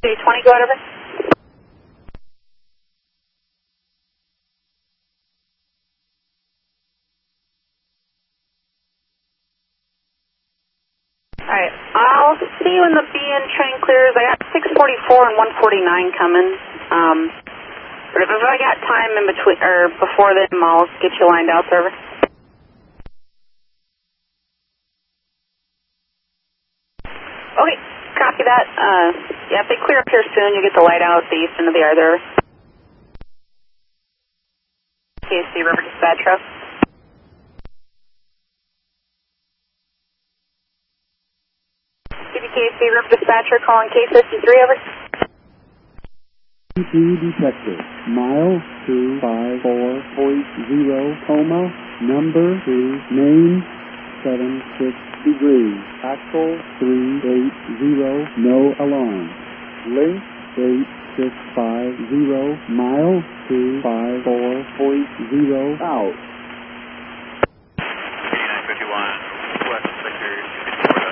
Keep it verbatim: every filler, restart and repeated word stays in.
two twenty, go ahead, over. Alright, I'll see you when the B N train clears. I got six forty-four and one forty-nine coming. Um, if I got time in between, or before then, I'll get you lined out, server. Okay, copy that. Uh, yeah, if they clear up here soon, you get the light out the east end of the yard there. K C River Dispatch Row. C B K C River Dispatcher calling K fifty-three, over. C P detector, mile two five four point zero, coma, number two, name seven six degrees, axle three eight zero, no alarm, length eight six five zero, mile two five four point zero, out.